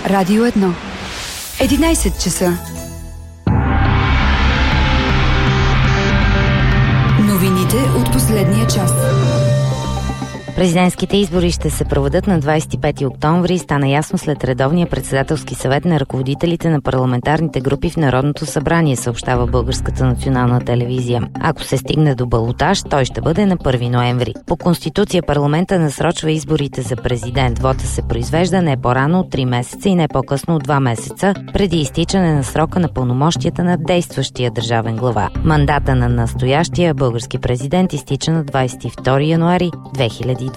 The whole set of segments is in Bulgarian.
Радио 1. 11 часа. Новините от последния час. Президентските избори ще се проведат на 25 октомври, стана ясно след редовния председателски съвет на ръководителите на парламентарните групи в Народното събрание, съобщава Българската национална телевизия. Ако се стигне до балотаж, той ще бъде на 1 ноември. По Конституция парламента насрочва изборите за президент. Вота се произвежда не по-рано от 3 месеца и не по-късно от 2 месеца преди изтичане на срока на пълномощията на действащия държавен глава. Мандата на настоящия български президент изтича на 22 януари 2027.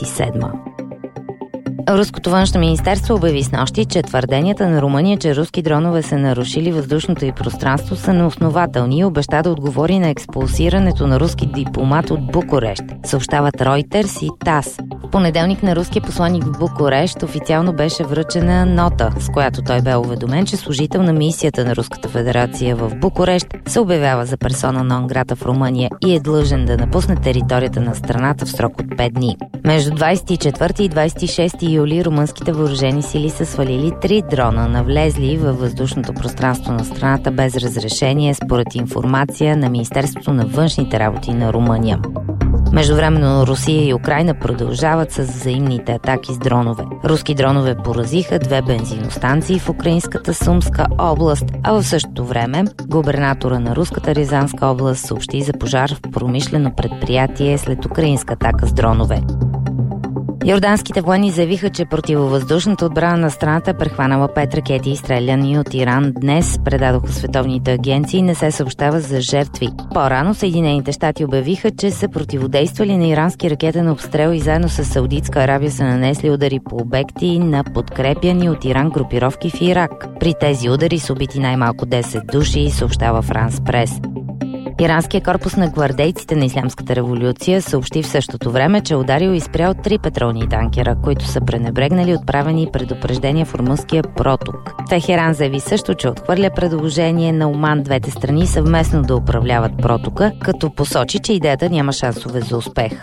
Руското външно министерство обяви снощи, че твърденията на Румъния, че руски дронове са нарушили въздушното й пространство, са неоснователни и обеща да отговори на експулсирането на руски дипломат от Букурещ, съобщават Reuters и ТАСС. В понеделник на руския посланик в Букурещ официално беше връчена нота, с която той бе уведомен, че служител на мисията на Руската федерация в Букурещ се обявява за персона нон грата в Румъния и е длъжен да напусне територията на страната в срок от 5 дни. Между 24 и 26 юли румънските въоръжени сили са свалили 3 дрона, навлезли във въздушното пространство на страната без разрешение, според информация на Министерството на външните работи на Румъния. Междувременно Русия и Украйна продължават с взаимните атаки с дронове. Руски дронове поразиха 2 бензиностанции в украинската Сумска област, а в същото време губернатора на руската Рязанска област съобщи за пожар в промишлено предприятие след украинска атака с дронове. Йорданските военни заявиха, че противовъздушната отбрана на страната е прехванала 5 ракети, изстреляни от Иран. Днес предадоха световните агенции и не се съобщава за жертви. По-рано Съединените щати обявиха, че са противодействали на ирански ракетен обстрел и заедно с Саудитска Арабия са нанесли удари по обекти на подкрепяни от Иран групировки в Ирак. При тези удари са убити най-малко 10 души, съобщава Франс Прес. Иранския корпус на гвардейците на Ислямската революция съобщи в същото време, че ударил и спрял 3 петролни танкера, които са пренебрегнали отправени предупреждения в румънския проток. Техеран заяви също, че отхвърля предложение на Оман двете страни съвместно да управляват протока, като посочи, че идеята няма шансове за успех.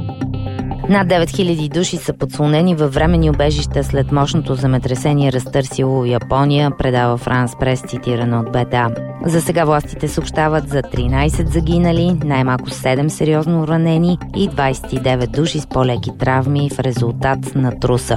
Над 9000 души са подслонени във временни убежища след мощното земетресение, разтърсило Япония, предава Франс Прес, цитирано от БТА. За сега властите съобщават за 13 загинали, най-малко 7 сериозно ранени и 29 души с по-леки травми в резултат на труса.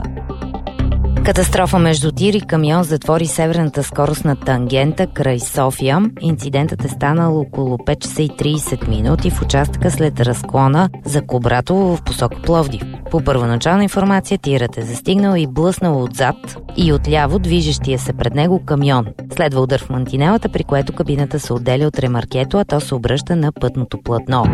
Катастрофа между тир и камион затвори северната скоростна тангента край София. Инцидентът е станал около 5 часа и 30 минути в участъка след разклона за Кубратово в посока Пловдив. По първоначална информация тирът е застигнал и блъснал отзад и отляво движещия се пред него камион. Следва удар в мантинелата, при което кабината се отделя от ремаркето, а то се обръща на пътното платно.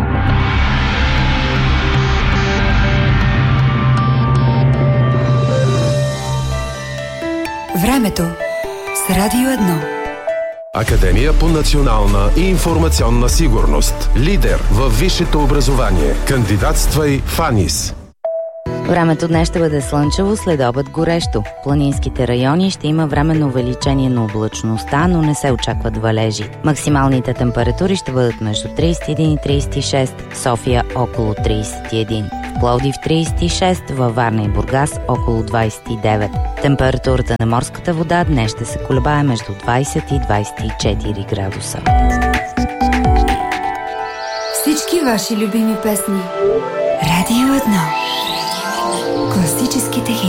Времето с Радио 1. Академия по национална и информационна сигурност. Лидер във висшето образование. Кандидатствай в АНИС. Времето днес ще бъде слънчево, след обед горещо. В планинските райони ще има временно увеличение на облачността, но не се очакват валежи. Максималните температури ще бъдат между 31 и 36, в София около 31, в Пловдив 36, във Варна и Бургас около 29. Температурата на морската вода днес ще се колебае между 20 и 24 градуса. Всички ваши любими песни. Радио 1. Класическите хити.